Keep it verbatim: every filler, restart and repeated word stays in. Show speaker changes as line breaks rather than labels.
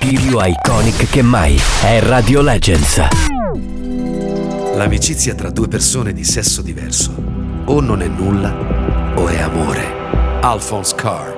Più iconic che mai è Radio Legends.
L'amicizia tra due persone di sesso diverso o non è nulla o è amore. Alphonse Carr.